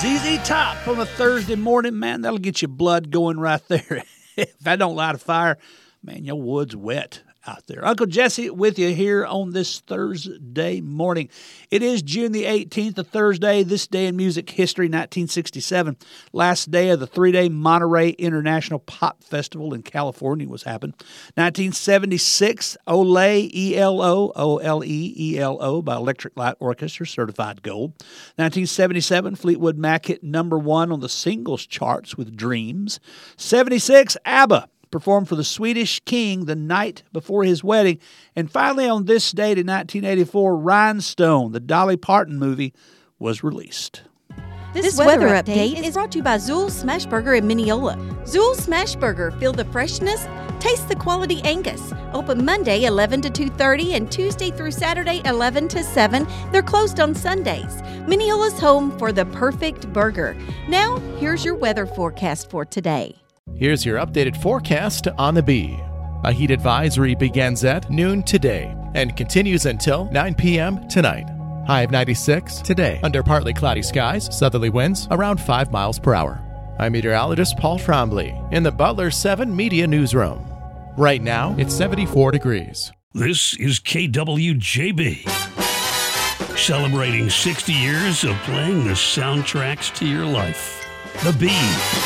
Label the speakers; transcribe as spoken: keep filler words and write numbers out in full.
Speaker 1: Z Z Top on a Thursday morning, man, that'll get your blood going right there. If I don't light a fire, man, your wood's wet out there. Uncle Jesse with you here on this Thursday morning. It is June the eighteenth, a Thursday. This day in music history, nineteen sixty-seven. Last day of the three-day Monterey International Pop Festival in California was happening. nineteen seventy-six, Ole, E L O, O L E, E L O by Electric Light Orchestra, certified gold. nineteen seventy-seven, Fleetwood Mac hit number one on the singles charts with Dreams. seventy-six, ABBA performed for the Swedish king the night before his wedding. And finally, on this date in nineteen eighty-four, Rhinestone, the Dolly Parton movie, was released.
Speaker 2: This, this weather, weather update is brought to you by Zool Smashburger in Mineola. Zool Smashburger, feel the freshness, taste the quality Angus. Open Monday eleven to two thirty and Tuesday through Saturday eleven to seven. They're closed on Sundays. Mineola's home for the perfect burger. Now, here's your weather forecast for today.
Speaker 3: Here's your updated forecast on the Bee. A heat advisory begins at noon today and continues until nine p.m. tonight. High of ninety-six today. Under partly cloudy skies, southerly winds around five miles per hour. I'm meteorologist Paul Trombley in the Butler seven Media Newsroom. Right now, it's seventy-four degrees.
Speaker 4: This is K W J B, celebrating sixty years of playing the soundtracks to your life. The Bee.